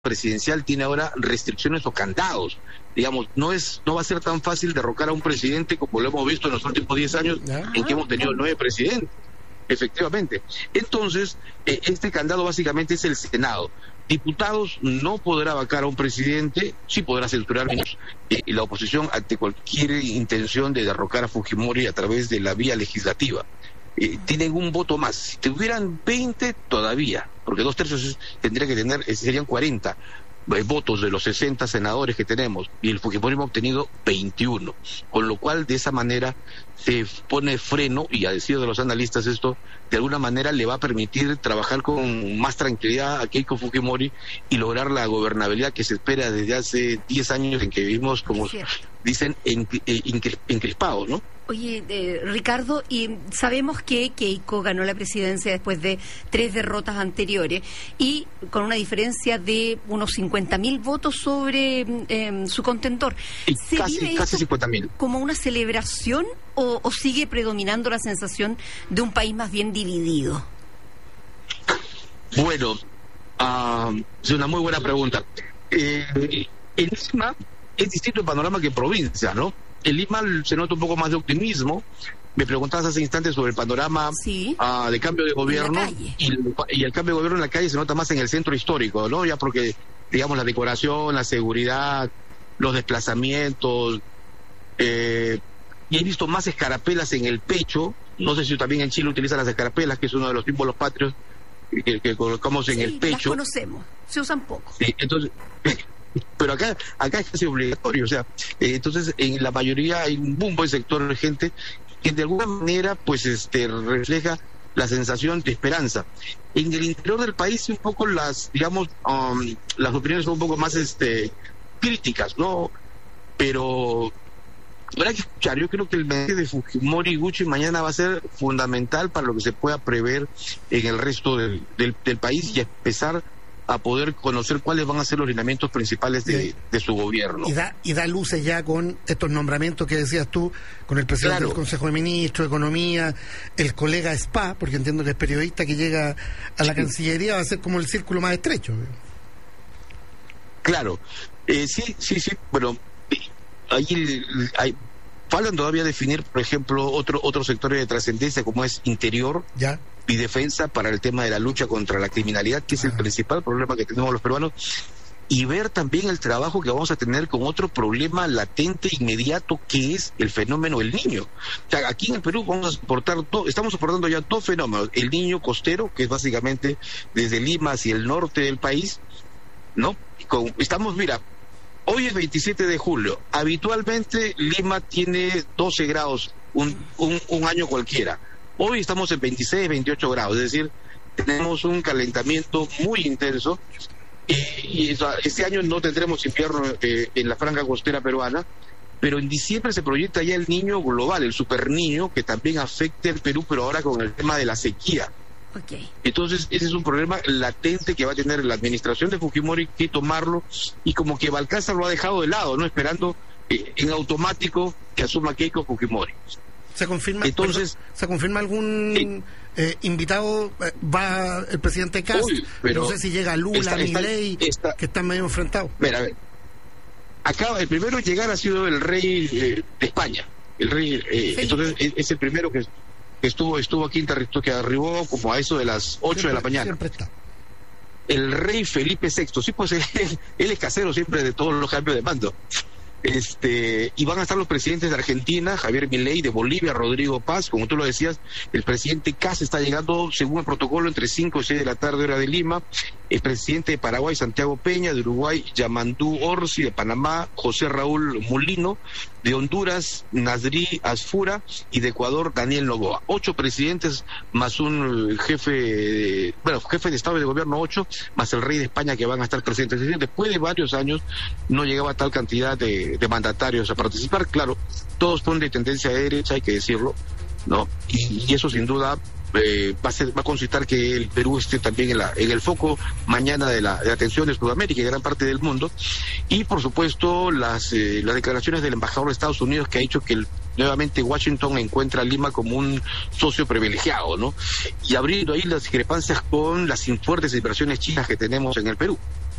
presidencial tiene ahora restricciones o candados. Digamos, no va a ser tan fácil derrocar a un presidente como lo hemos visto en los últimos 10 años, en que hemos tenido 9 presidentes. Efectivamente. Entonces, este candado básicamente es el Senado. Diputados no podrá vacar a un presidente, sí podrá censurar y la oposición ante cualquier intención de derrocar a Fujimori a través de la vía legislativa. Tienen un voto más. Si tuvieran 20 todavía, porque 2/3 tendría que tener, serían 40 votos de los 60 senadores que tenemos, y el Fujimorismo ha obtenido 21, con lo cual de esa manera se pone freno, y a decir de los analistas esto de alguna manera le va a permitir trabajar con más tranquilidad a Keiko Fujimori y lograr la gobernabilidad que se espera desde hace 10 años en que vivimos, como dicen, encrispados, ¿no? Oye, Ricardo, y sabemos que Keiko ganó la presidencia después de 3 derrotas anteriores y con una diferencia de unos 50.000 votos sobre su contendor. Casi 50.000. ¿Como una celebración o sigue predominando la sensación de un país más bien dividido? Bueno, es una muy buena pregunta. En Lima es distinto el panorama que en provincia, ¿no? En Lima se nota un poco más de optimismo. Me preguntabas hace instantes sobre el panorama de cambio de gobierno, y el cambio de gobierno en la calle se nota más en el centro histórico, ¿no? Ya porque, digamos, la decoración, la seguridad, los desplazamientos, y he visto más escarapelas en el pecho. No sé si también en Chile utilizan las escarapelas, que es uno de los símbolos patrios que colocamos en el pecho. Las conocemos, se usan poco. Sí, entonces... pero acá es casi obligatorio, o sea, entonces en la mayoría hay un buen sector de gente que de alguna manera pues refleja la sensación de esperanza. En el interior del país un poco las opiniones son un poco más críticas, ¿no? Pero habrá que escuchar. Yo creo que el mensaje de Fujimori y Gucci mañana va a ser fundamental para lo que se pueda prever en el resto del país y empezar a poder conocer cuáles van a ser los lineamientos principales de su gobierno. Y da luces ya con estos nombramientos que decías tú, con el presidente del Consejo de Ministros, Economía, el colega Spa, porque entiendo que es periodista que llega a la Cancillería, va a ser como el círculo más estrecho. Claro, sí, bueno, faltan todavía definir, por ejemplo, otros sectores de trascendencia como es interior y defensa para el tema de la lucha contra la criminalidad, que es el principal problema que tenemos los peruanos, y ver también el trabajo que vamos a tener con otro problema latente, inmediato, que es el fenómeno del niño. O sea, aquí en el Perú estamos soportando ya 2 fenómenos: el niño costero, que es básicamente desde Lima hacia el norte del país, ¿no? Mira, hoy es 27 de julio. Habitualmente Lima tiene 12 grados un año cualquiera. Hoy estamos en 26, 28 grados. Es decir, tenemos un calentamiento muy intenso. Y este año no tendremos invierno en la franja costera peruana. Pero en diciembre se proyecta ya el niño global, el superniño, que también afecta al Perú, pero ahora con el tema de la sequía. Entonces ese es un problema latente que va a tener la administración de Fujimori que tomarlo, y como que Balcázar lo ha dejado de lado, no esperando en automático que asuma Keiko Fujimori. ¿Se confirma algún invitado? ¿Va el presidente Kast? No sé si llega Lula, Milei, que están medio enfrentados. Mira, a ver, acá el primero en llegar ha sido el rey de España. El rey, entonces es el primero que estuvo aquí en territorio, que arribó como a eso de las 8 de la mañana. Siempre está. El rey Felipe VI, sí, pues él es casero siempre de todos los cambios de mando. Y van a estar los presidentes de Argentina, Javier Milei; de Bolivia, Rodrigo Paz; como tú lo decías, el presidente Kast está llegando según el protocolo entre 5 y 6 de la tarde hora de Lima; el presidente de Paraguay, Santiago Peña; de Uruguay, Yamandú Orsi; de Panamá, José Raúl Mulino; de Honduras, Nasrí Asfura; y de Ecuador, Daniel Noboa. 8 presidentes más un jefe de Estado y de Gobierno, 8, más el rey de España, que van a estar presentes. Es decir, después de varios años no llegaba tal cantidad de mandatarios a participar. Claro, todos son de tendencia de derecha, hay que decirlo, ¿no? Y eso sin duda va a consistir que el Perú esté también en el foco mañana de la atención de Sudamérica y gran parte del mundo. Y por supuesto las declaraciones del embajador de Estados Unidos, que ha dicho que nuevamente Washington encuentra a Lima como un socio privilegiado, ¿no? Y abriendo ahí las discrepancias con las fuertes inversiones chinas que tenemos en el Perú.